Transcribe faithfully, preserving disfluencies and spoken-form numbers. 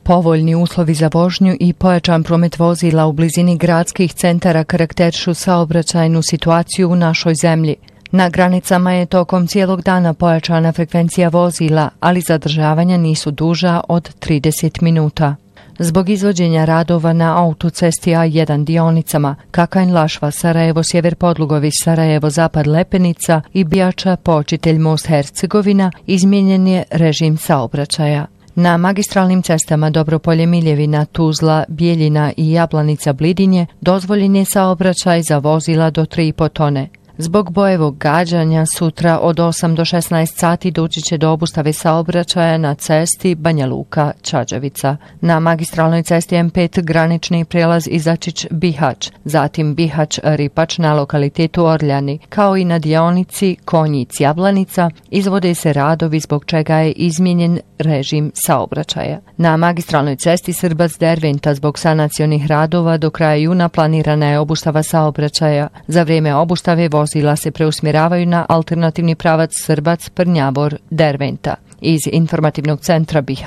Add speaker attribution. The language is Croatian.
Speaker 1: Povoljni uslovi za vožnju i pojačan promet vozila u blizini gradskih centara karakterišu saobraćajnu situaciju u našoj zemlji. Na granicama je tokom cijelog dana pojačana frekvencija vozila, ali zadržavanja nisu duža od trideset minuta. Zbog izvođenja radova na autocesti A jedan dionicama Kakanj-Lašva, Sarajevo-Sjever Podlugović, Sarajevo-Zapad Lepenica i Bijača-Počitelj Most Hercegovina izmijenjen je režim saobraćaja. Na magistralnim cestama Dobropolje-Miljevina, Tuzla, Bijeljina i Jablanica-Blidinje dozvoljen je saobraćaj za vozila do tri i po tone. Zbog bojevog gađanja sutra od osam do šesnaest sati doći će do obustave saobraćaja na cesti Banja Luka-Čađavica. Na magistralnoj cesti M pet granični prijelaz Izačić-Bihać, zatim Bihać-Ripač na lokalitetu Orljani, kao i na dionici Konjic-Jablanica izvode se radovi zbog čega je izmijenjen režim saobraćaja. Na magistralnoj cesti Srbac-Derventa zbog sanacionih radova do kraja juna planirana je obustava saobraćaja. Za vrijeme obustave vozila se preusmjeravaju na alternativni pravac Srbac-Prnjavor-Derventa. Iz informativnog centra Bihać